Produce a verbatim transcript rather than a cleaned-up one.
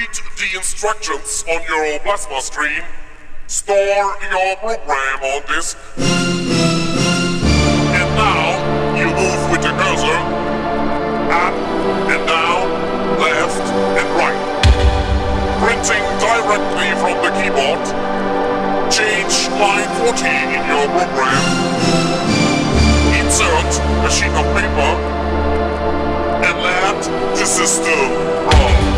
Read the instructions on your plasma screen. Store your program on disk. And now you move with the cursor up and down, left and right. Printing directly from the keyboard. Change line forty in your program. Insert a sheet of paper and let the system run.